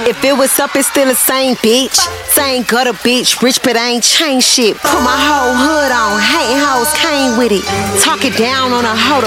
If it was up, it's still the same bitch. Same gutter bitch, rich but I ain't changed shit. Put my whole hood on, hating hoes came with it. Talk it down on a hoe.